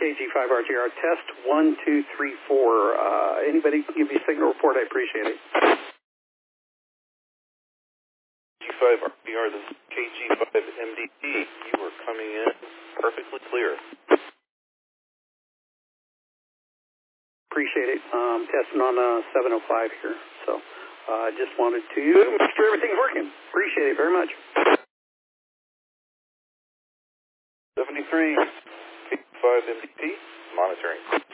KG5RGR, test 1, 2, 3, 4. Anybody give me a signal report? I appreciate it. KG5RGR, this is KG5MDT. You are coming in perfectly clear. Appreciate it. Testing on 705 here. So just wanted to make sure everything's working. Appreciate it very much. 73, KG5MDT, monitoring.